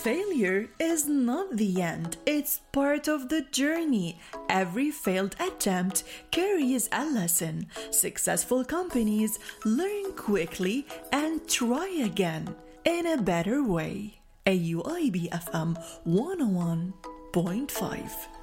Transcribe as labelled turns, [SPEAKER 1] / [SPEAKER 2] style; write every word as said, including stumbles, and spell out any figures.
[SPEAKER 1] Failure is not the end, it's part of the journey. Every failed attempt carries a lesson. Successful companies learn quickly and try again in a better way. A U I B F M one oh one point five